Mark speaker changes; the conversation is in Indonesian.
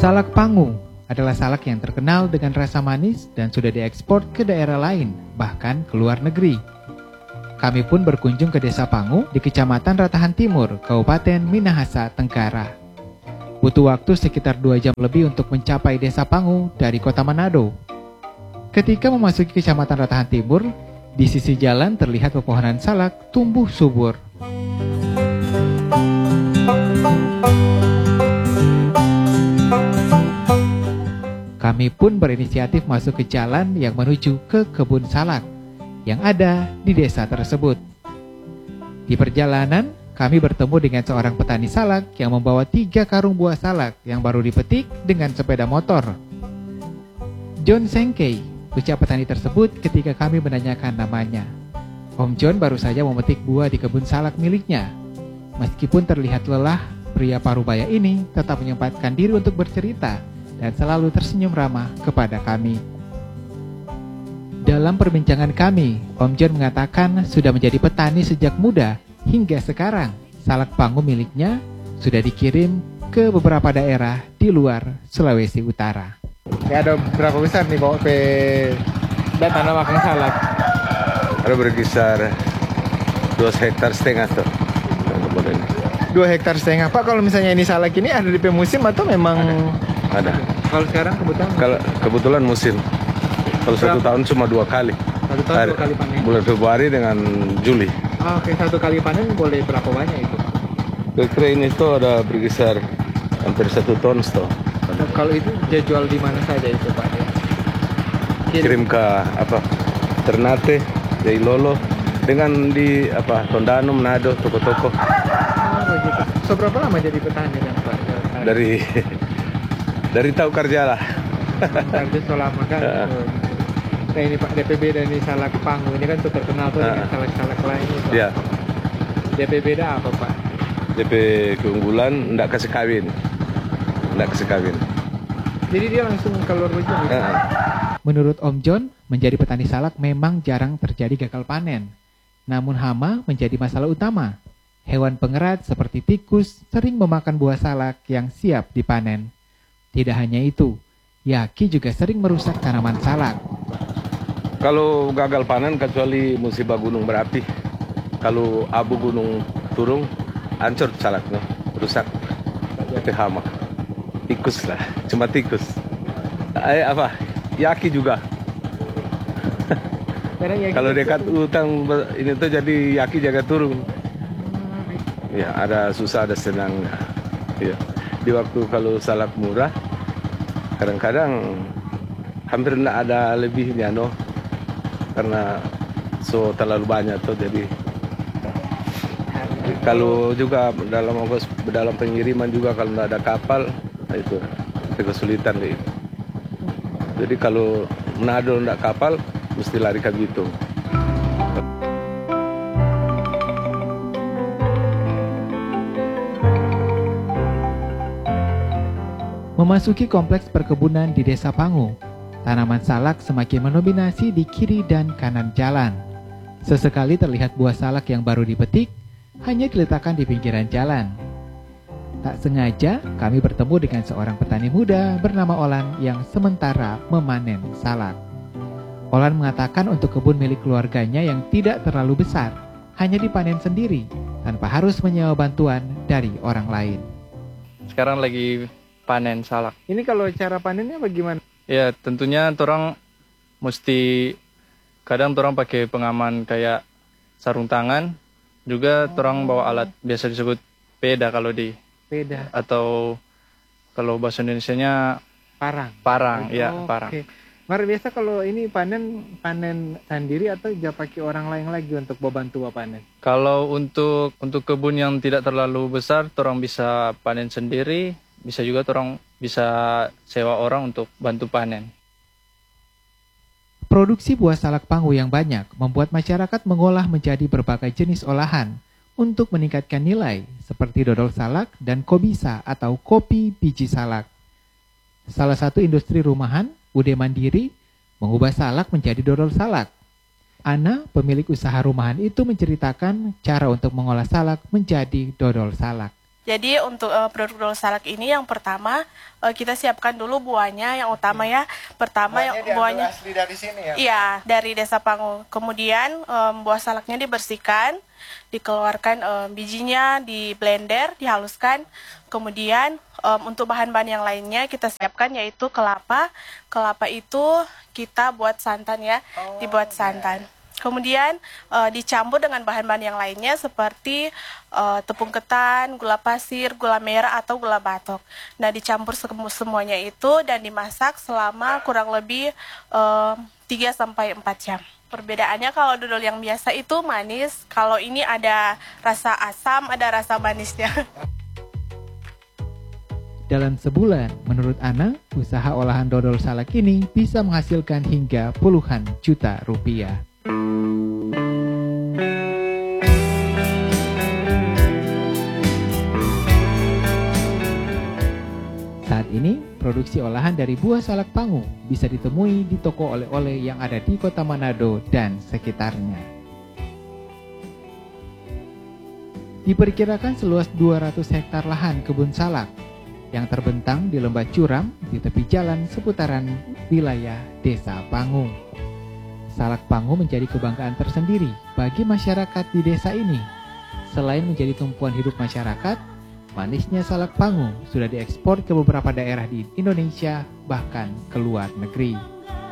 Speaker 1: Salak Pangu adalah salak yang terkenal dengan rasa manis dan sudah diekspor ke daerah lain, bahkan ke luar negeri. Kami pun berkunjung ke Desa Pangu di Kecamatan Ratahan Timur, Kabupaten Minahasa Tenggara. Butuh waktu sekitar 2 jam lebih untuk mencapai Desa Pangu dari kota Manado. Ketika memasuki Kecamatan Ratahan Timur, di sisi jalan terlihat pepohonan salak tumbuh subur. Kami pun berinisiatif masuk ke jalan yang menuju ke kebun salak yang ada di desa tersebut. Di perjalanan, kami bertemu dengan seorang petani salak yang membawa 3 karung buah salak yang baru dipetik dengan sepeda motor. John Sengkei, ucap petani tersebut ketika kami menanyakan namanya. Om John baru saja memetik buah di kebun salak miliknya. Meskipun terlihat lelah, pria parubaya ini tetap menyempatkan diri untuk bercerita dan selalu tersenyum ramah kepada kami. Dalam perbincangan kami, Om John mengatakan sudah menjadi petani sejak muda hingga sekarang. Salak Pangu miliknya sudah dikirim ke beberapa daerah di luar Sulawesi Utara. Ya, ada berapa besar nih bawa pe dan tanah makan salak?
Speaker 2: Ada berkisar 2,5 hektar tuh.
Speaker 1: 2,5 hektar. Pak, kalau misalnya ini salak ini ada di musim atau memang
Speaker 2: ada?
Speaker 1: Kalau sekarang
Speaker 2: kebetulan musim. Kalau 1 tahun cuma 2 kali.
Speaker 1: 1 tahun 2 kali panen.
Speaker 2: Bulan Februari dengan Juli.
Speaker 1: Oke, 1 kali panen boleh berapa banyak itu, Pak?
Speaker 2: Kira-kira ini tuh ada berkisar hampir 1 ton tuh.
Speaker 1: Kalau itu dia jual di mana saja itu, Pak?
Speaker 2: Kirim ke Ternate, Jailolo, dengan di Tondano, Manado, toko-toko.
Speaker 1: Begitu. Seberapa lama jadi petani dan Pak?
Speaker 2: Dari tahu kerja lah.
Speaker 1: Kerja selama kan. Nah ini Pak, DP beda nih salak Pangu ini kan terkenal tuh dengan salak-salak lain.
Speaker 2: Iya.
Speaker 1: DP beda apa, Pak?
Speaker 2: DP keunggulan enggak kasih kawin.
Speaker 1: Jadi dia langsung keluar hujan gitu. Menurut Om John, menjadi petani salak memang jarang terjadi gagal panen. Namun hama menjadi masalah utama. Hewan pengerat seperti tikus sering memakan buah salak yang siap dipanen. Tidak hanya itu, yaki juga sering merusak tanaman salak.
Speaker 2: Kalau gagal panen kecuali musibah gunung berapi. Kalau abu gunung turun, hancur salaknya, rusak. Itu hama. Tikus lah, cuma tikus. Yaki juga. Kalau dekat hutan ini tuh jadi yaki jaga turun. Ya, ada susah ada senang. Ya. Di waktu kalau salak murah, kadang-kadang hampir tidak ada lebihnya, karena terlalu banyak tuh. Jadi kalau juga dalam pengiriman juga kalau tidak ada kapal, itu kesulitan deh. Jadi kalau Manado tidak kapal, mesti lari ke Bitung.
Speaker 1: Memasuki kompleks perkebunan di Desa Pangu, tanaman salak semakin mendominasi di kiri dan kanan jalan. Sesekali terlihat buah salak yang baru dipetik, hanya diletakkan di pinggiran jalan. Tak sengaja, kami bertemu dengan seorang petani muda bernama Olan yang sementara memanen salak. Olan mengatakan untuk kebun milik keluarganya yang tidak terlalu besar, hanya dipanen sendiri, tanpa harus menyewa bantuan dari orang lain.
Speaker 3: Sekarang lagi panen salak.
Speaker 1: Ini kalau cara panennya bagaimana?
Speaker 3: Ya tentunya orang mesti kadang orang pakai pengaman kayak sarung tangan, juga orang bawa alat biasa disebut peda kalau di
Speaker 1: peda
Speaker 3: atau kalau bahasa Indonesianya parang. Parang.
Speaker 1: Okay. Mar biasa kalau ini panen sendiri atau juga pakai orang lain lagi untuk membantu panen?
Speaker 3: Kalau untuk kebun yang tidak terlalu besar, orang bisa panen sendiri. Bisa juga orang bisa sewa orang untuk bantu panen.
Speaker 1: Produksi buah salak Pangu yang banyak membuat masyarakat mengolah menjadi berbagai jenis olahan untuk meningkatkan nilai seperti dodol salak dan kobisa atau kopi biji salak. Salah satu industri rumahan, Ude Mandiri, mengubah salak menjadi dodol salak. Ana, pemilik usaha rumahan itu menceritakan cara untuk mengolah salak menjadi dodol salak.
Speaker 4: Jadi untuk produk dodol salak ini yang pertama kita siapkan dulu buahnya yang utama ya. Pertama buahnya
Speaker 5: asli dari sini ya?
Speaker 4: Iya, dari Desa Pangu. Kemudian buah salaknya dibersihkan, dikeluarkan bijinya, di blender, dihaluskan. Kemudian untuk bahan-bahan yang lainnya kita siapkan yaitu kelapa. Kelapa itu kita buat santan ya, dibuat santan. Kemudian dicampur dengan bahan-bahan yang lainnya seperti tepung ketan, gula pasir, gula merah atau gula batok. Nah, dicampur semuanya itu dan dimasak selama kurang lebih 3-4 jam. Perbedaannya kalau dodol yang biasa itu manis, kalau ini ada rasa asam, ada rasa manisnya.
Speaker 1: Dalam sebulan, menurut Ana, usaha olahan dodol salak ini bisa menghasilkan hingga puluhan juta rupiah. Saat ini, produksi olahan dari buah salak Pangu bisa ditemui di toko oleh-oleh yang ada di Kota Manado dan sekitarnya. Diperkirakan seluas 200 hektar lahan kebun salak yang terbentang di lembah curam di tepi jalan seputaran wilayah Desa Pangu. Salak Pangu menjadi kebanggaan tersendiri bagi masyarakat di desa ini. Selain menjadi tumpuan hidup masyarakat, manisnya salak Pangu sudah diekspor ke beberapa daerah di Indonesia, bahkan ke luar negeri.